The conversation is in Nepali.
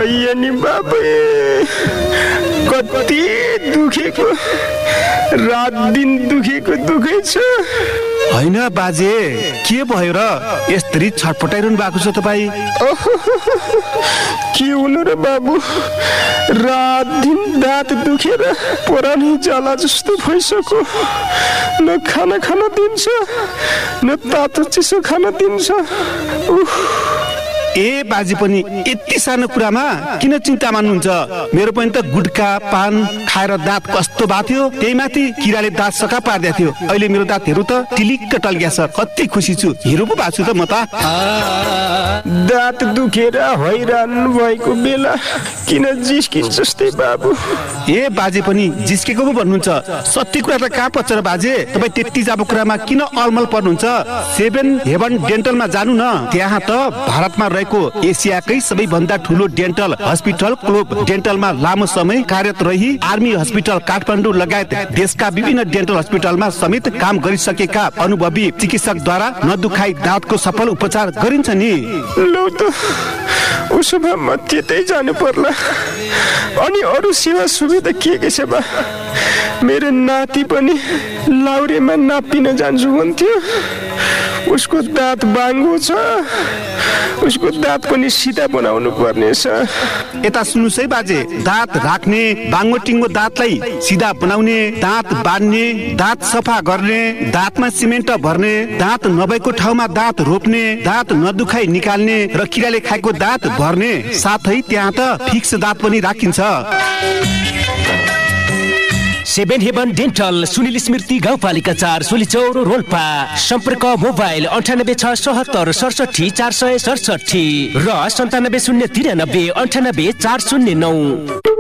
नि बाबे कति दुखेको रात दिन दुखेको दुखै छ हैन बाजे के भयो र यसरी छटपटाइरहनु भएको छ तपाई के हुनु र बाबु रात दिन दाँत दुखेर पुरानै जाला जस्तो भइसक्यो न खाना खान दिन्छ न तातो चिसो खान दिन्छ ए बाजी पनि यति सानो कुरामा किन चिन्ता मान्नुहुन्छ मेरो पनि त गुटका पान खाएर दाँत कस्तो बाथ्यो त्यही माथि किराले दाँत सका पार्दै थियो अहिले मेरो दाँतहरू त टिलिक्क टल्क्या छ कति खुसी छु हिरो पो बाछु त म त दाँत दुखेर हैरान भएको बेला किन जिस्किन्छ जस्तै बाबु ए बाजे पनि जिस्केको पो भन्नुहुन्छ सत्य कुरा त कहाँ पर्छ र बाजे तपाई त्यति जाबो कुरामा किन अलमल पर्नुहुन्छ 7 हेभन डेन्टलमा जानु न त्यहाँ त भारतमा एसियाकै सबैभन्दा ठुलो डेन्टल हस्पिटल क्लोब डेन्टलमा लामो समय कार्यरत रही आर्मी हस्पिटल काठमाडौँ लगायत देशका विभिन्न डेन्टल हस्पिटलमा समेत काम गरिसकेका अनुभवी चिकित्सकद्वारा नदुखाई दाँतको सफल उपचार गरिन्छ नि लौ त उसो भए म त्यतै जानु पर्ला अनि अरू सेवा सुविधा के छ बा मेरो नाति पनि लाउरेमा नापिन जान्छु भन्थ्यो उसको दाँत बाङ्गो छ उसको दाँत पनि सिधा बनाउनु पर्नेछ यता सुन्नुस् है बाजे दाँत राख्ने बाङ्गो टिङ्गो दाँतलाई सिधा बनाउने दाँत बाँध्ने दाँत सफा गर्ने दाँतमा सिमेन्ट भर्ने दाँत नभएको ठाउँमा दाँत रोप्ने दाँत नदुखाई निकाल्ने र किराले खाएको दाँत भर्ने साथै त्यहाँ त फिक्स दाँत पनि राखिन्छ 7 हेभन डेन्टल सुनिल स्मृति गाउँपालिका 4 सोलीचौर रोल्पा सम्पर्क मोबाइल 9867767467 र 9709398409